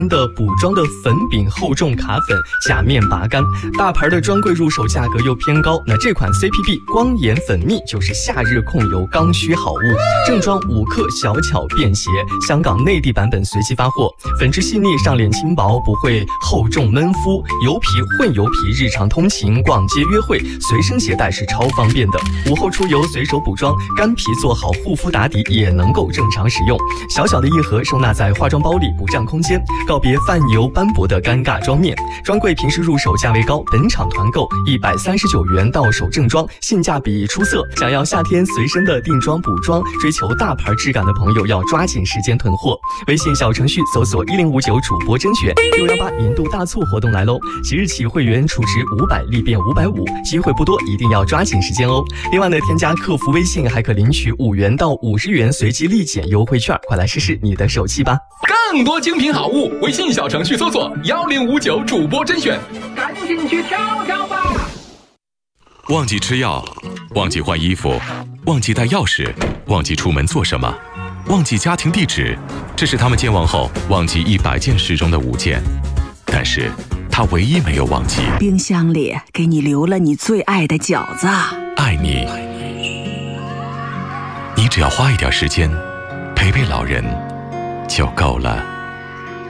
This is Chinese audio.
的补妆的粉饼厚重卡粉假面拔干，大牌的专柜入手价格又偏高，那这款 CPB 光眼粉蜜就是夏日控油刚需好物，正装5克小巧便携，香港内地版本随机发货，粉质细腻，上脸轻薄，不会厚重闷肤，油皮混油皮，日常通勤、逛街、约会随身携带是超方便的，午后出游随手补妆，干皮做好护肤打底也能够正常使用，小小的一盒收纳在化妆包里，不占空间，告别泛油斑驳的尴尬妆面。专柜平时入手价位高，本场团购139元到手正装，性价比出色。想要夏天随身的定妆补妆，追求大牌质感的朋友要抓紧时间囤货。微信小程序搜索1059主播甄选，618年度大促活动来喽！即日起会员储值500立变550，机会不多，一定要抓紧时间哦。另外呢，添加客服微信还可领取5元到50元随机立减优惠券，快来试试你的手气吧！ 更多精品好物，微信小程序搜索1059主播甄选，赶紧去挑挑吧！ 忘记吃药，忘记换衣服，忘记带钥匙，忘记出门做什么，忘记家庭地址，这是他们健忘后忘记100件事中的5件，但是他唯一没有忘记， 冰箱里给你留了你最爱的饺子。 爱你，你只要花一点时间陪陪老人就够了。